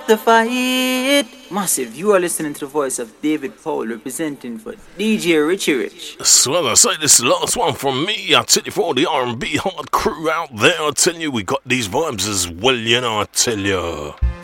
up the fight. Massive, you are listening to the voice of David Powell representing for DJ Richie Rich. So as I say, this is the last one from me. I tell you, for all the R&B hard crew out there, I tell you, we got these vibes as well, you know, I tell you.